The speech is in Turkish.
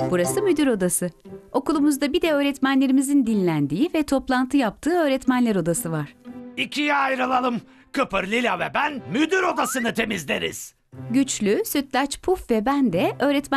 Burası müdür odası. Okulumuzda bir de öğretmenlerimizin dinlendiği ve toplantı yaptığı öğretmenler odası var. İkiye ayrılalım. Kıpır, Lila ve ben müdür odasını temizleriz. Güçlü, Sütlaç, Puf ve ben de öğretmen